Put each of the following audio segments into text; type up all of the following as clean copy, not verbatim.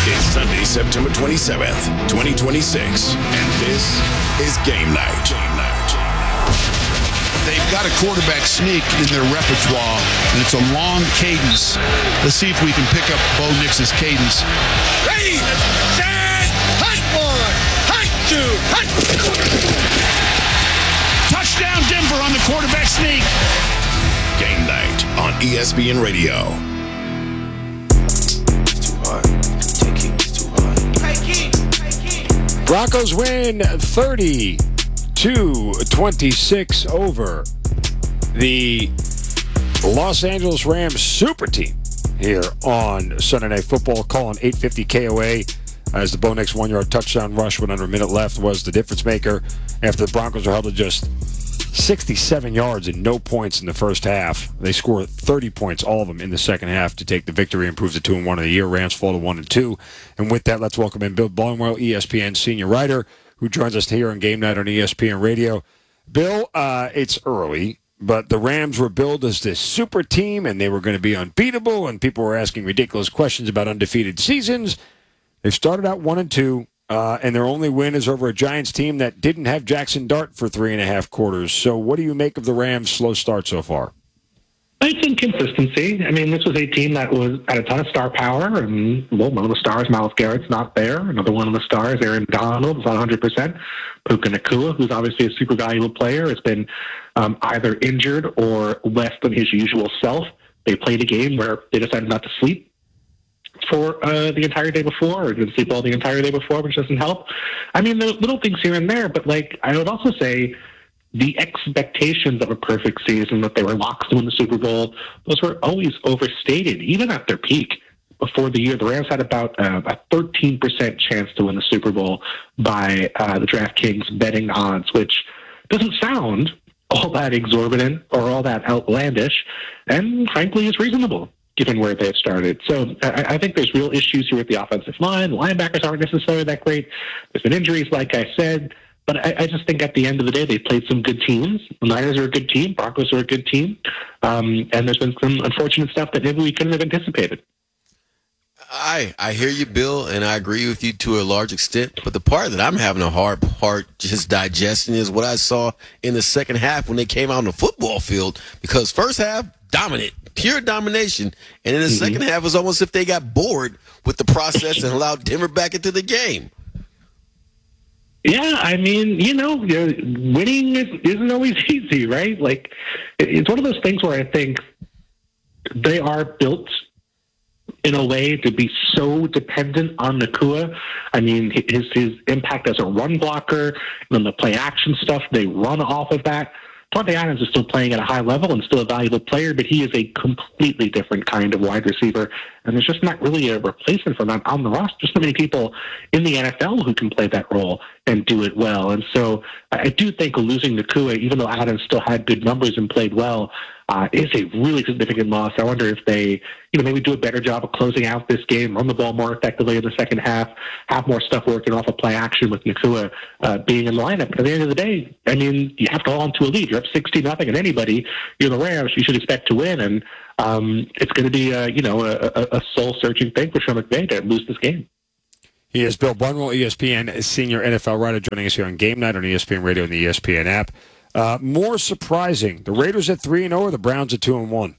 It's Sunday, September 27th, 2026, and this is Game Night. They've got a quarterback sneak in their repertoire, and it's a long cadence. Let's see if we can pick up Bo Nix's cadence. Ready, set, hunt one, hunt two, hunt. Touchdown Denver on the quarterback sneak. Game Night on ESPN Radio. Broncos win 30-26 over the Los Angeles Rams super team here on Sunday Night Football. Calling 850 KOA as the Bo Nix 1-yard touchdown rush when under a minute left was the difference maker after the Broncos were held to just 67 yards and no points in the first half. They scored 30 points, all of them, in the second half to take the victory and prove the 2-1 of the year. Rams fall to 1-2. And with that, let's welcome in Bill Barnwell, ESPN senior writer, who joins us here on Game Night on ESPN Radio. Bill, it's early, but the Rams were billed as this super team, and they were going to be unbeatable, and people were asking ridiculous questions about undefeated seasons. They've started out 1-2. And their only win is over a Giants team that didn't have Jackson Dart for 3.5 quarters. So what do you make of the Rams' slow start so far? It's inconsistency. I mean, this was a team that was at a ton of star power, and one of the stars, Myles Garrett's not there. Another one of the stars, Aaron Donald, is not 100%. Puka Nacua, who's obviously a super valuable player, has been either injured or less than his usual self. They played a game where they decided not to sleep for the entire day before, or didn't sleep all the entire day before, which doesn't help. I mean, there are little things here and there, but I would also say the expectations of a perfect season, that they were locked to win the Super Bowl, those were always overstated, even at their peak. Before the year, the Rams had about a 13% chance to win the Super Bowl by the DraftKings betting odds, which doesn't sound all that exorbitant or all that outlandish, and frankly is reasonable given where they've started. So I think there's real issues here with the offensive line. The linebackers aren't necessarily that great. There's been injuries, like I said. But I just think at the end of the day, they played some good teams. The Niners are a good team. Broncos are a good team. And there's been some unfortunate stuff that maybe we couldn't have anticipated. I hear you, Bill, and I agree with you to a large extent. But the part that I'm having a hard part just digesting is what I saw in the second half when they came out on the football field. Because first half, dominant. Pure domination. And in the second half, it was almost if they got bored with the process and allowed Denver back into the game. Yeah, I mean, winning isn't always easy, right? It's one of those things where I think they are built in a way to be so dependent on Nacua. I mean, his impact as a run blocker, and then the play action stuff, they run off of that. Devontae Adams is still playing at a high level and still a valuable player, but he is a completely different kind of wide receiver, and there's just not really a replacement for that on the roster. There's so many people in the NFL who can play that role and do it well. And so I do think losing Nacua, even though Adams still had good numbers and played well, is a really significant loss. I wonder if they, maybe do a better job of closing out this game, run the ball more effectively in the second half, have more stuff working off of play action with Nacua being in the lineup. But at the end of the day, I mean, you have to hold on to a lead. You're up 16-0, and anybody, you're the Rams, you should expect to win. And it's going to be, a soul-searching thing for Sean McVay to lose this game. He is Bill Barnwell, ESPN senior NFL writer, joining us here on Game Night on ESPN Radio and the ESPN app. More surprising, the Raiders at 3-0 or the Browns at 2-1?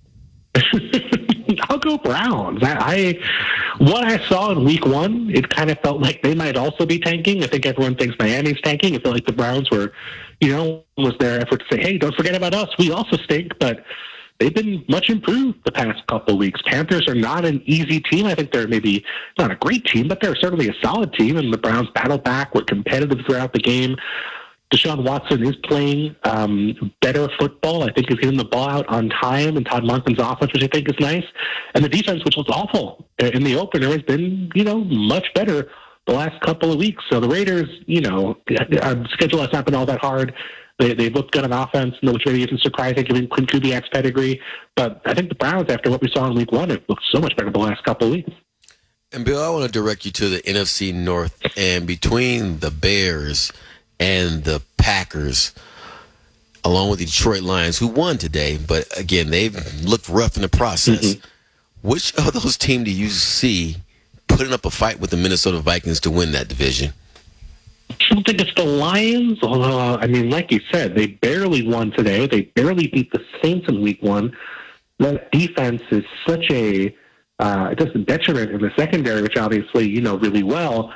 I'll go Browns. What I saw in week one, it kind of felt like they might also be tanking. I think everyone thinks Miami's tanking. It felt like the Browns were, was their effort to say, hey, don't forget about us. We also stink, but they've been much improved the past couple of weeks. Panthers are not an easy team. I think they're maybe not a great team, but they're certainly a solid team, and the Browns battled back, were competitive throughout the game. Deshaun Watson is playing better football. I think he's getting the ball out on time, and Todd Monken's offense, which I think is nice. And the defense, which was awful in the opener, has been, much better the last couple of weeks. So the Raiders, our schedule has not been all that hard. They looked good on offense, which maybe isn't surprising given Clint Kubiak's pedigree. But I think the Browns, after what we saw in week one, have looked so much better the last couple of weeks. And, Bill, I want to direct you to the NFC North. And between the Bears and the Packers, along with the Detroit Lions, who won today, but, again, they've looked rough in the process. Which of those teams do you see putting up a fight with the Minnesota Vikings to win that division? I don't think it's the Lions, although, I mean, like you said, they barely won today. They barely beat the Saints in week 1. That defense is such a just a detriment in the secondary, which obviously you know really well.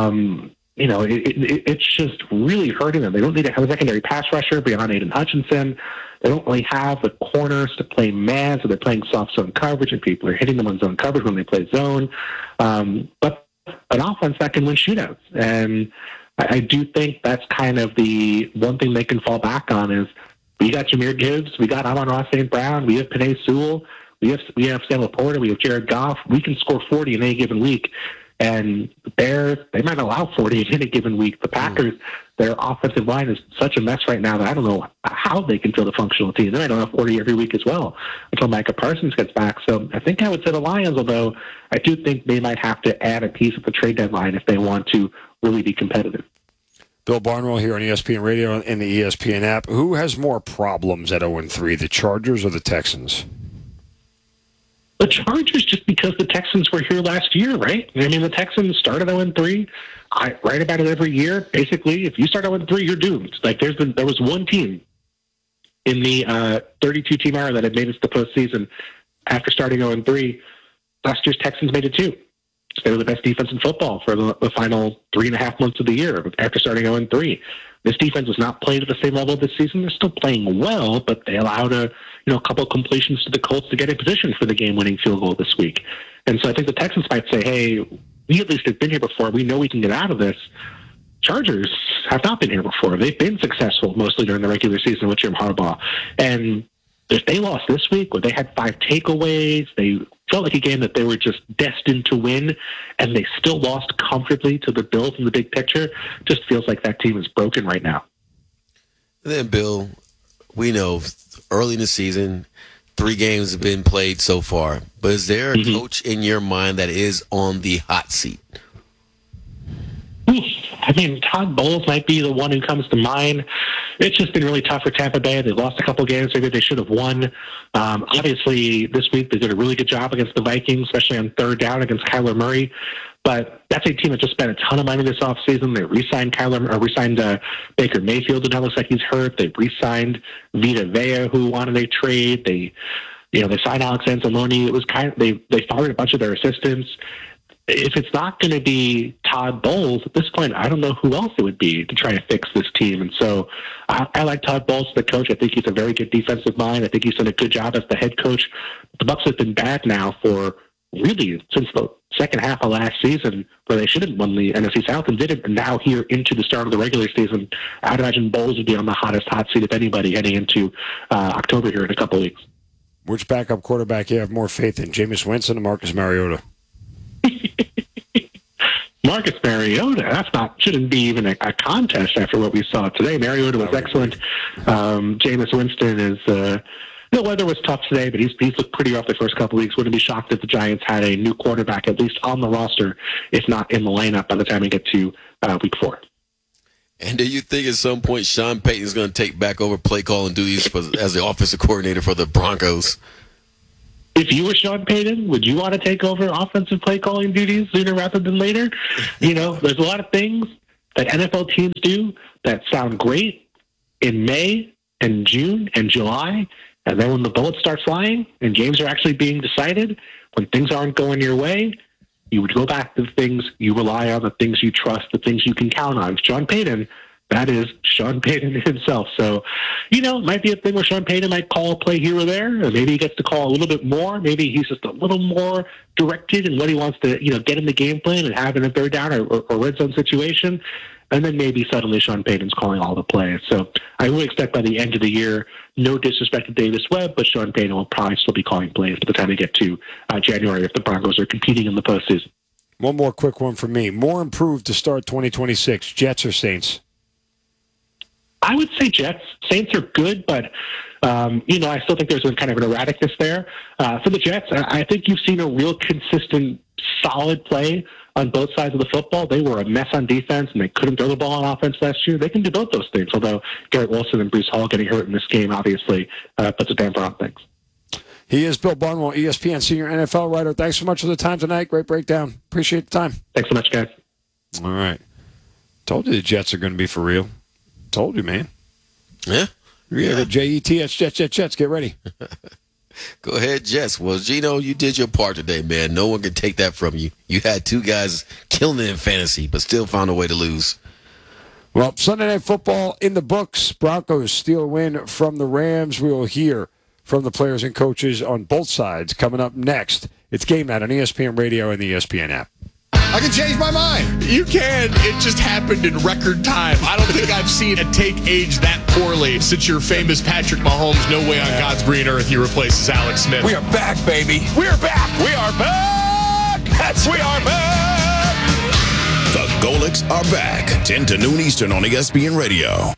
It's just really hurting them. They don't need to have a secondary pass rusher beyond Aiden Hutchinson. They don't really have the corners to play man, so they're playing soft zone coverage, and people are hitting them on zone coverage when they play zone. But an offense that can win shootouts. And I do think that's kind of the one thing they can fall back on is we got Jahmyr Gibbs, we got Amon-Ra St. Brown, we have Penei Sewell, we have Sam Laporta, we have Jared Goff. We can score 40 in any given week. And the Bears, they might allow 40 in any given week. The Packers, their offensive line is such a mess right now that I don't know how they can field a functional team. They might allow 40 every week as well until Micah Parsons gets back. So I think I would say the Lions, although I do think they might have to add a piece at the trade deadline if they want to really be competitive. Bill Barnwell here on ESPN Radio and the ESPN app. Who has more problems at 0-3, the Chargers or the Texans? The Chargers, just because the Texans were here last year, right? I mean, the Texans started 0-3. I write about it every year. Basically, if you start 0-3, you're doomed. Like there was one team in the 32-team era that had made it to the postseason after starting 0-3. Last year's Texans made it too. They were the best defense in football for the final 3.5 months of the year after starting 0-3. This defense was not played at the same level this season. They're still playing well, but they allowed a couple of completions to the Colts to get in position for the game-winning field goal this week. And so I think the Texans might say, hey, we at least have been here before. We know we can get out of this. Chargers have not been here before. They've been successful mostly during the regular season with Jim Harbaugh. And if they lost this week, where they had 5 takeaways, they felt like a game that they were just destined to win, and they still lost comfortably to the Bills in the big picture, just feels like that team is broken right now. And then, Bill, we know early in the season, 3 games have been played so far, but is there a coach in your mind that is on the hot seat? I mean, Todd Bowles might be the one who comes to mind. It's just been really tough for Tampa Bay. They lost a couple games maybe they should have won. Obviously, this week they did a really good job against the Vikings, especially on third down against Kyler Murray. But that's a team that just spent a ton of money this offseason. They re-signed Baker Mayfield, and now looks like he's hurt. They re-signed Vita Vea, who wanted a trade. They signed Alex Anzalone. It was they fired a bunch of their assistants. If it's not going to be Todd Bowles, at this point, I don't know who else it would be to try to fix this team. And so I like Todd Bowles, the coach. I think he's a very good defensive mind. I think he's done a good job as the head coach. The Bucs have been bad now for really since the second half of last season, where they should have won the NFC South and didn't. And now here into the start of the regular season, I'd imagine Bowles would be on the hottest hot seat of anybody heading into October here in a couple of weeks. Which backup quarterback you have more faith in, Jameis Winston or Marcus Mariota? Marcus Mariota, shouldn't be even a contest after what we saw today. Mariota was excellent. Jameis Winston is, the weather was tough today, but he's looked pretty rough the first couple of weeks. Wouldn't be shocked if the Giants had a new quarterback, at least on the roster, if not in the lineup by the time we get to week 4. And do you think at some point Sean Payton is going to take back over play calling duties as the offensive coordinator for the Broncos? If you were Sean Payton, would you want to take over offensive play calling duties sooner rather than later? There's a lot of things that NFL teams do that sound great in May and June and July, and then when the bullets start flying and games are actually being decided, when things aren't going your way, you would go back to the things you rely on, the things you trust, the things you can count on. Sean Payton, that is Sean Payton himself. So, it might be a thing where Sean Payton might call a play here or there, or maybe he gets to call a little bit more. Maybe he's just a little more directed in what he wants to, get in the game plan and have in a third down or red zone situation. And then maybe suddenly Sean Payton's calling all the plays. So I would expect by the end of the year, no disrespect to Davis Webb, but Sean Payton will probably still be calling plays by the time we get to January if the Broncos are competing in the postseason. One more quick one from me. More improved to start 2026, Jets or Saints? I would say Jets. Saints are good, but, I still think there's kind of an erraticness there. For the Jets, I think you've seen a real consistent, solid play on both sides of the football. They were a mess on defense, and they couldn't throw the ball on offense last year. They can do both those things, although Garrett Wilson and Bruce Hall getting hurt in this game obviously puts a damper on things. He is Bill Barnwell, ESPN senior NFL writer. Thanks so much for the time tonight. Great breakdown. Appreciate the time. Thanks so much, guys. All right. Told you the Jets are going to be for real. Told you, man. Yeah. Yeah. Jets, Jets. Get ready. Go ahead, Jets. Well, Gino, you did your part today, man. No one can take that from you. You had two guys killing it in fantasy, but still found a way to lose. Well, Sunday Night Football in the books. Broncos steal a win from the Rams. We will hear from the players and coaches on both sides coming up next. It's Game Night on ESPN Radio and the ESPN app. I can change my mind. You can. It just happened in record time. I don't think I've seen a take age that poorly since your famous Patrick Mahomes, no way on God's green earth he replaces Alex Smith. We are back, baby. We're back. We are back. We are back. The Golics are back. 10 to noon Eastern on ESPN Radio.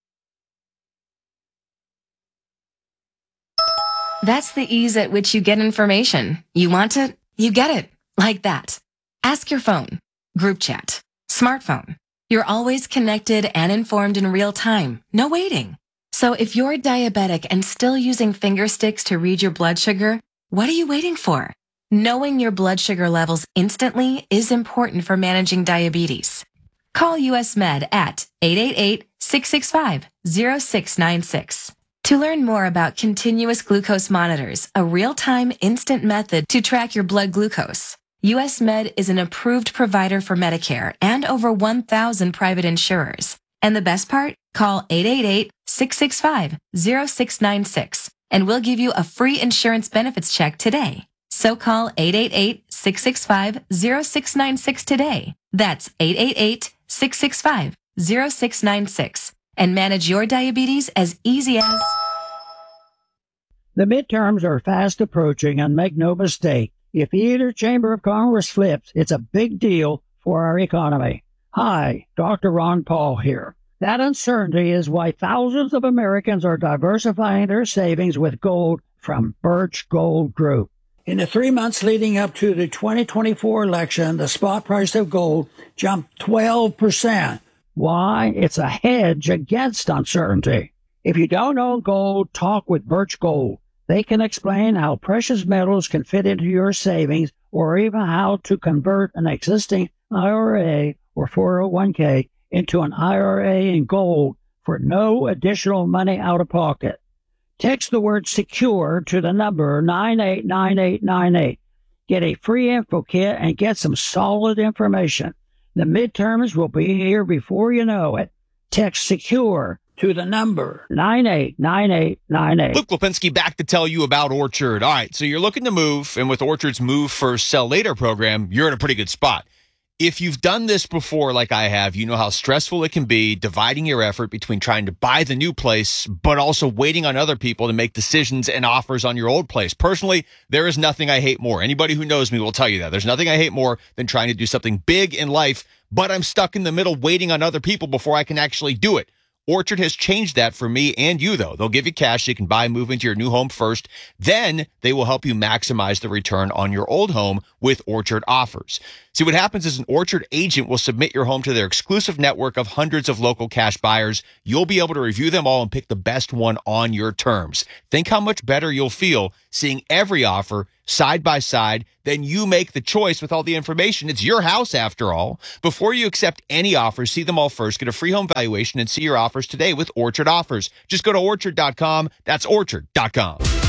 That's the ease at which you get information. You want it, you get it. Like that. Ask your phone, group chat, smartphone. You're always connected and informed in real time. No waiting. So if you're diabetic and still using finger sticks to read your blood sugar, what are you waiting for? Knowing your blood sugar levels instantly is important for managing diabetes. Call US Med at 888-665-0696. To learn more about continuous glucose monitors, a real-time instant method to track your blood glucose. US Med is an approved provider for Medicare and over 1,000 private insurers. And the best part? Call 888-665-0696 and we'll give you a free insurance benefits check today. So call 888-665-0696 today. That's 888-665-0696 and manage your diabetes as easy as... The midterms are fast approaching, and make no mistake, if either chamber of Congress flips, it's a big deal for our economy. Hi, Dr. Ron Paul here. That uncertainty is why thousands of Americans are diversifying their savings with gold from Birch Gold Group. In the 3 months leading up to the 2024 election, the spot price of gold jumped 12%. Why? It's a hedge against uncertainty. If you don't own gold, talk with Birch Gold. They can explain how precious metals can fit into your savings or even how to convert an existing IRA or 401k into an IRA in gold for no additional money out of pocket. Text the word SECURE to the number 989898. Get a free info kit and get some solid information. The midterms will be here before you know it. Text SECURE to the number 989898. Luke Lipinski back to tell you about Orchard. All right, so you're looking to move, and with Orchard's Move First, Sell Later program, you're in a pretty good spot. If you've done this before like I have, you know how stressful it can be dividing your effort between trying to buy the new place, but also waiting on other people to make decisions and offers on your old place. Personally, there is nothing I hate more. Anybody who knows me will tell you that. There's nothing I hate more than trying to do something big in life, but I'm stuck in the middle waiting on other people before I can actually do it. Orchard has changed that for me and you, though. They'll give you cash so you can buy and move into your new home first. Then they will help you maximize the return on your old home with Orchard offers. See, what happens is an Orchard agent will submit your home to their exclusive network of hundreds of local cash buyers. You'll be able to review them all and pick the best one on your terms. Think how much better you'll feel seeing every offer side by side. Then you make the choice with all the information. It's your house, after all. Before you accept any offers, see them all first. Get a free home valuation and see your offers today with Orchard Offers. Just go to Orchard.com. That's Orchard.com.